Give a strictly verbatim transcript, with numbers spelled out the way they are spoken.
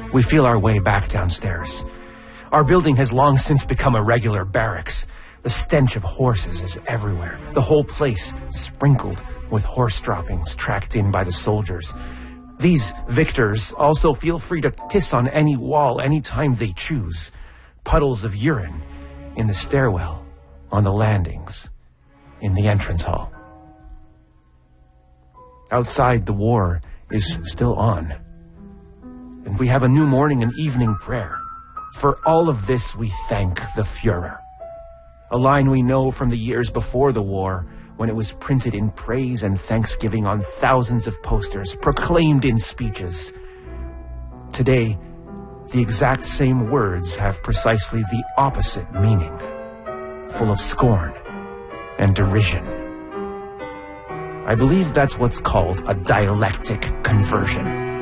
We feel our way back downstairs. Our building has long since become a regular barracks. The stench of horses is everywhere. The whole place sprinkled with horse droppings tracked in by the soldiers. These victors also feel free to piss on any wall anytime they choose. Puddles of urine in the stairwell, on the landings, in the entrance hall. Outside, the war is still on. And we have a new morning and evening prayer. For all of this, we thank the Führer. A line we know from the years before the war, when it was printed in praise and thanksgiving on thousands of posters, proclaimed in speeches. Today, the exact same words have precisely the opposite meaning, full of scorn and derision. I believe that's what's called a dialectic conversion.